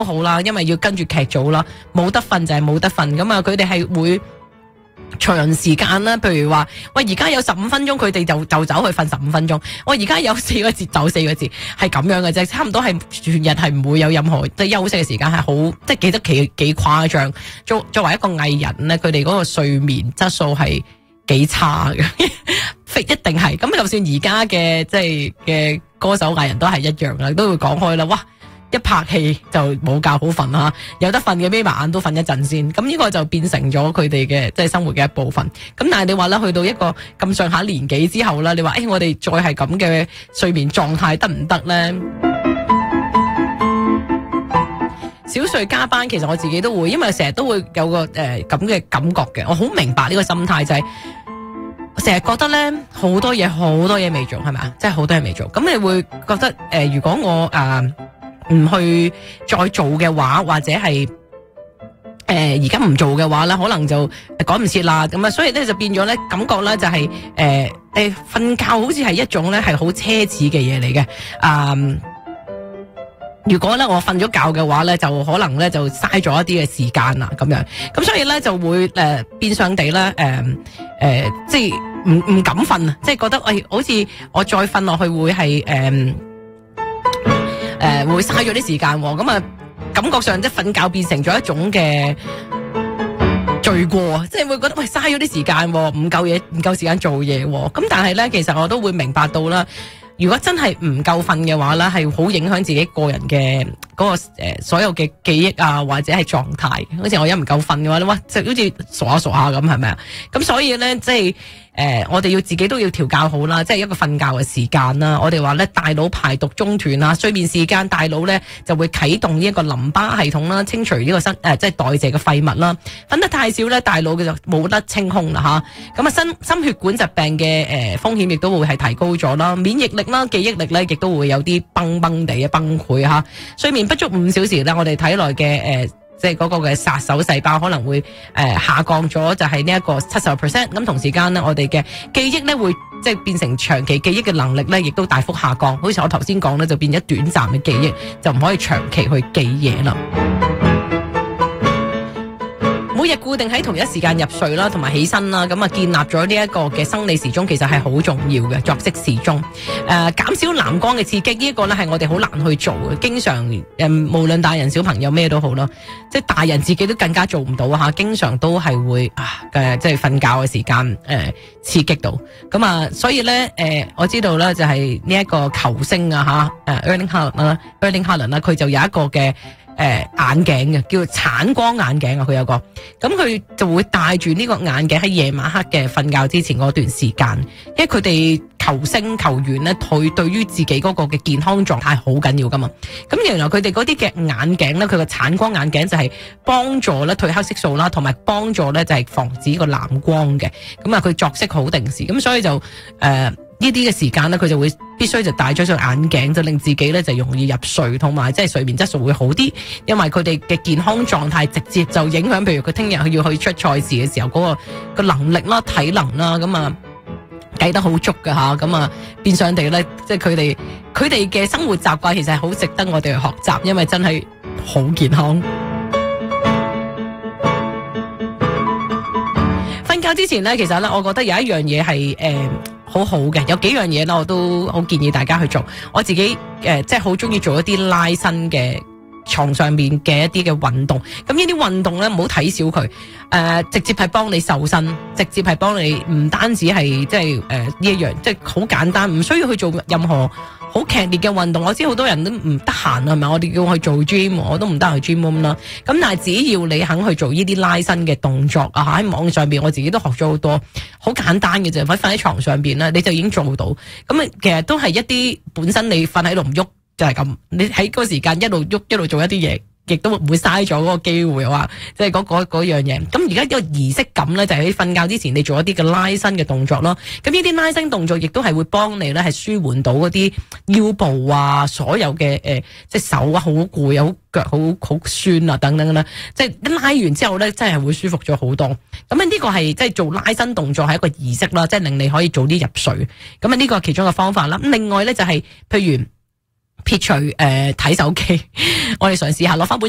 好啦，因為要跟住劇組啦，冇得瞓就係冇得瞓，咁啊佢哋係會長時間啦，譬如話，喂而家有15分鐘，佢哋就走去瞓15分鐘。喂而家有4個字走4個字，係咁樣嘅啫，差唔多係全日係唔會有任何即係休息嘅時間，係好即係記得幾誇張。作為一個藝人咧，佢哋嗰個睡眠質素係幾差嘅，一定係。咁就算而家嘅即係嘅歌手藝人都係一樣啦，都會講開啦，哇！一拍戲就冇覺好瞓吓，有得瞓嘅眯埋眼都瞓一陣先，咁呢個就變成咗佢哋嘅即係生活嘅一部分。咁但係你話咧，去到一個咁上下年紀之後啦，你話我哋再係咁嘅睡眠狀態得唔得咧？小睡加班其實我自己都會，因為成日都會有個咁嘅感覺嘅，我好明白呢個心態就係成日覺得咧好多嘢未做係咪啊？即係好多嘢未做，咁你會覺得如果我唔去再做嘅話，或者係而家唔做嘅話咧，可能就趕唔切啦。咁啊，所以咧就變咗咧感覺咧就係瞓覺好似係一種咧係好奢侈嘅嘢嚟嘅。如果咧我瞓咗覺嘅話咧，就可能咧就嘥咗一啲嘅時間啦，咁樣。咁所以咧就會變相地咧即係唔敢瞓啊，即係覺得好似我再瞓落去會係會嘥咗啲時間，咁啊感覺上即係瞓覺變成咗一種嘅罪過，即係會覺得嘥咗啲時間，唔夠時間做嘢，咁但係咧其實我都會明白到啦，如果真係唔夠瞓嘅話咧，係好影響自己個人嘅嗰個所有嘅記憶啊，或者係狀態。好似我一唔夠瞓嘅話咧，哇，就好似傻下咁，係咪啊？咁所以咧，即係我哋要自己都要調教好啦，即係一個瞓覺嘅時間啦。我哋話咧，大腦排毒中斷啦，睡眠時間，大腦咧就會啟動呢一個淋巴系統啦，清除呢個即係代謝嘅廢物啦。瞓得太少咧，大腦嘅就冇得清空啦吓。咁啊，心血管疾病嘅風險亦都會係提高咗啦，免疫力啦、記憶力咧亦都會有啲崩地嘅崩潰吓。睡眠不足5小時咧，我哋體內嘅即係嗰個嘅殺手細胞可能會下降咗，就係呢一個70%。咁同時間咧，我哋嘅記憶咧會即係變成長期記憶嘅能力咧，亦都大幅下降。好似我頭先講咧，就變咗短暫嘅記憶，就唔可以長期去記嘢啦。每日固定喺同一時間入睡啦，同埋起身啦，咁啊建立咗呢一個嘅生理時鐘，其實係好重要嘅作息時鐘。減少藍光嘅刺激，呢一個咧係我哋好難去做嘅。經常無論大人小朋友咩都好啦，即係大人自己都更加做唔到吓，經常都係會即係瞓覺嘅時間刺激到。咁啊，所以咧我知道咧就係呢一個球星啊吓，Erling Haaland 啦，佢就有一個嘅眼鏡嘅，叫做橙光眼鏡啊，佢有個，咁佢就會戴住呢個眼鏡喺夜晚黑嘅瞓覺之前嗰段時間，因為佢哋球星球員咧，佢對於自己嗰個嘅健康狀態好緊要噶嘛。咁原來佢哋嗰啲嘅眼鏡咧，佢個橙光眼鏡就係幫助咧褪黑色素啦，同埋幫助咧就係防止個藍光嘅。咁啊，佢作息好定時，咁所以就呢啲嘅時間咧，佢就會必須就戴咗對眼鏡，就令自己咧就容易入睡，同埋即係睡眠質素會好啲。因為佢哋嘅健康狀態直接就影響，譬如佢聽日要去出賽事嘅時候，嗰個能力啦、體能啦，咁啊計得好足㗎吓，咁啊變相地咧，即係佢哋嘅生活習慣其實係好值得我哋去學習，因為真係好健康。瞓覺之前咧，其實咧，我覺得有一樣嘢係好好嘅，有幾樣嘢咧，我都好建議大家去做。我自己即係好中意做一啲拉伸嘅床上面嘅一啲嘅運動。咁呢啲運動咧，唔好睇小佢，直接係幫你瘦身，直接係幫你唔單止係即係呢一樣，即係好簡單，唔需要去做任何好劇烈嘅運動。我知好多人都唔得閒係咪？我哋叫我去做 gym， 我都唔得閒去 gym 啦。咁但係只要你肯去做呢啲拉伸嘅動作啊，喺網上邊我自己都學咗好多，好簡單嘅啫，瞓喺床上邊咧，你就已經做到。咁其實都係一啲本身你瞓喺度唔喐就係咁，你喺嗰個時間一路喐一路做一啲嘢，亦都唔會嘥咗嗰個機會話，即係嗰樣嘢。咁而家呢個儀式感咧，就係喺瞓覺之前你做一啲嘅拉伸嘅動作咯。咁呢啲拉伸動作亦都係會幫你咧係舒緩到嗰啲腰部啊，所有嘅即係手啊好攰啊，好腳好酸啊等等啦。即係拉完之後咧，真係會舒服咗好多。咁呢個係即係做拉伸動作係一個儀式啦，即係令你可以早啲入睡。咁呢個係其中一個方法啦。咁另外咧就係譬如撇除睇手機，我哋嘗試下攞翻本